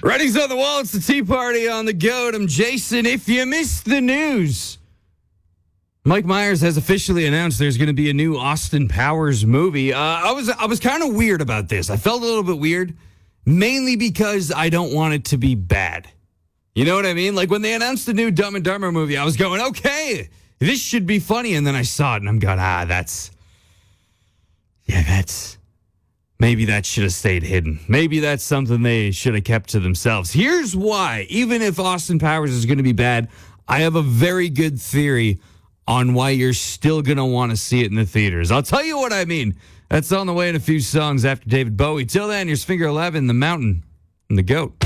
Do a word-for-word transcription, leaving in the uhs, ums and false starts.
Writings on the wall. It's the Tea Party on the Goat. I'm Jason. If you missed the news, Mike Myers has officially announced there's going to be a new Austin Powers movie. Uh, I was I was kind of weird about this. I felt a little bit weird, mainly because I don't want it to be bad. You know what I mean? Like when they announced the new Dumb and Dumber movie, I was going, okay, this should be funny. And then I saw it and I'm going, ah, that's, yeah, that's, maybe that should have stayed hidden. Maybe that's something they should have kept to themselves. Here's why. Even if Austin Powers is going to be bad, I have a very good theory on why you're still going to want to see it in the theaters. I'll tell you what I mean. That's on the way in a few songs after David Bowie. Till then, here's Finger eleven, The Mountain, and The Goat.